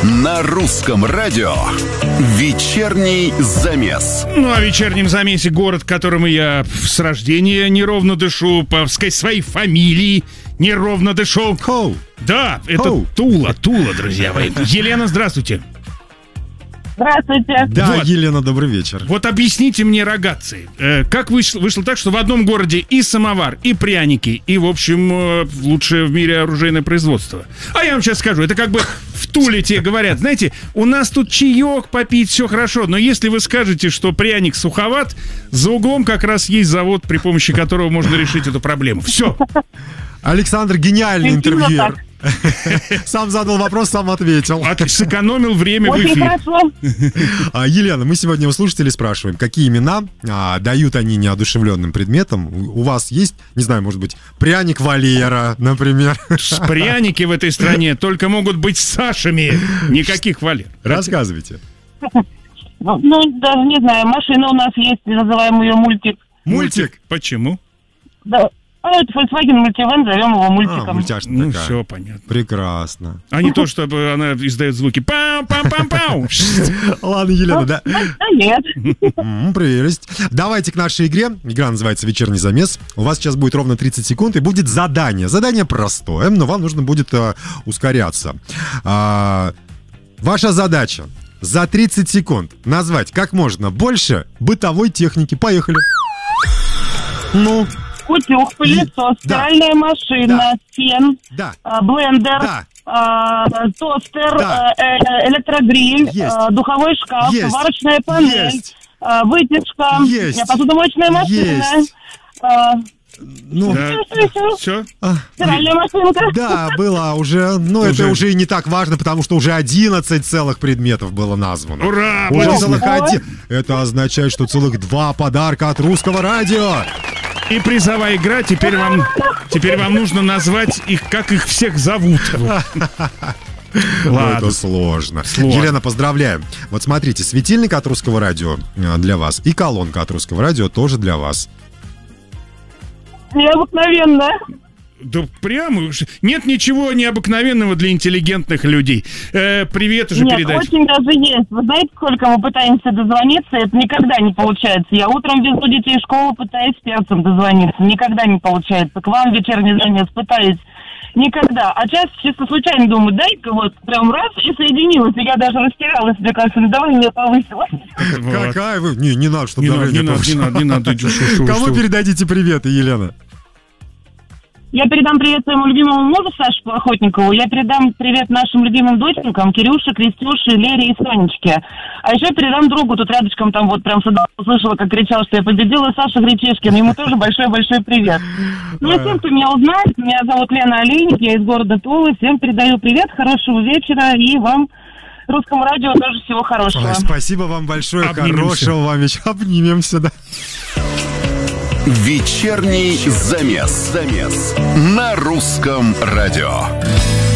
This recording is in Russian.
На русском радио «Вечерний замес». Ну, о вечернем замесе город, которым я с рождения неровно дышу, по сказать, своей фамилии неровно дышу. Да, это Тула, друзья мои. Елена, здравствуйте. Здравствуйте. Да, Вот. Елена, добрый вечер. Вот объясните мне, рогатцы, как вышло так, что в одном городе и самовар, и пряники, и, в общем, лучшее в мире оружейное производство. А я вам сейчас скажу, это как бы в Туле те говорят, знаете, у нас тут чаек попить, все хорошо, но если вы скажете, что пряник суховат, за углом как раз есть завод, при помощи которого можно решить эту проблему. Все. Александр, гениальный интервьюер. Сам задал вопрос, сам ответил. Сэкономил время в Очень эфире. хорошо. Елена, мы сегодня у слушателей спрашиваем, какие имена дают они неодушевленным предметам. У вас есть, не знаю, может быть, пряник Валера, например? Пряники в этой стране только могут быть Сашами. Никаких Валер. Рассказывайте. Ну, даже не знаю, машина у нас есть, называем ее мультик. Мультик? Почему? Да. А это Volkswagen Multivan, зовем его мультиком. Мультяшная Ну, такая. все понятно. Прекрасно. А не то, чтобы она издает звуки пау-пау-пау-пау. Ладно, Елена, да. Да нет. Прелесть. Давайте к нашей игре. Игра называется «Вечерний замес». У вас сейчас будет ровно 30 секунд, и будет задание. Задание простое, но вам нужно будет ускоряться. Ваша задача за 30 секунд назвать как можно больше бытовой техники. Поехали. Ну, Утюг, пылесос, стиральная машина, фен, да, блендер, да, тостер, Да. электрогриль, Есть. Духовой шкаф, Есть. варочная панель, Есть. вытяжка, Есть. посудомоечная машина, Есть. Ну, Все? стиральная машинка. да, было уже, но это уже и не так важно, потому что уже 11 целых предметов было названо. Ура! Уже аплодисменты. целых 1. Это означает, что целых 2 подарка от Русского радио. И призовая игра. Теперь вам нужно назвать их, как их всех зовут. Ну, Ладно. это сложно. Сложно. Елена, поздравляем. Вот смотрите, светильник от Русского радио для вас и колонка от Русского радио тоже для вас. Необыкновенно. Да прямо. Нет ничего необыкновенного для интеллигентных людей. Привет уже Нет, передайте. очень даже есть. Вы знаете, сколько мы пытаемся дозвониться, это никогда не получается. Я утром везу детей в школу, пытаюсь перцем дозвониться. Никогда не получается. К вам вечерний замес пытаюсь. Никогда. А часто чисто случайно думаю, дай-ка вот прям раз и соединилась. И я даже растерялась, мне кажется, давление повысилось. Вот. Какая вы? Не надо, чтобы Не давление надо, повышалось. не надо. Кому передадите привет, Елена? Я передам привет своему любимому мужу Саше Плохотникову. Я передам привет нашим любимым доченькам Кирюше, Крестюше, Лере и Сонечке. А еще передам другу тут рядышком, там вот прям сюда услышала, как кричал, что я победила, Саша Гречишкин. Ему тоже большой-большой привет. Ну и всем, кто меня узнает, меня зовут Лена Олейник, я из города Тулы. Всем передаю привет, хорошего вечера и вам, Русскому радио, тоже всего хорошего. Ой, спасибо вам большое, Обнимемся. хорошего вам вечера. Обнимемся, да. «Вечерний замес». На русском радио.